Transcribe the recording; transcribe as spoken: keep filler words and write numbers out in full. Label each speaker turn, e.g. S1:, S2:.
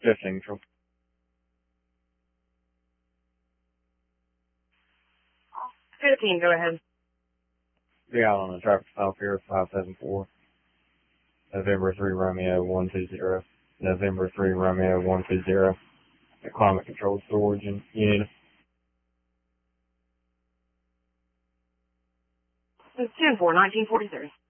S1: fifteen control.
S2: fifteen, go ahead.
S1: Be out on the traffic stop here, five seven four. November three Romeo one two zero. November three Romeo one two zero. The climate control storage unit.
S2: It's ten four, nineteen forty-three.